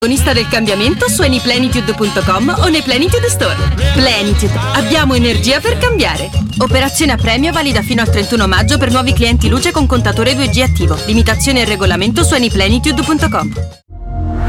Protagonista del cambiamento su anyplenitude.com o nei Plenitude Store. Plenitude, abbiamo energia per cambiare. Operazione a premio valida fino al 31 maggio per nuovi clienti luce con contatore 2G attivo. Limitazioni e regolamento su anyplenitude.com.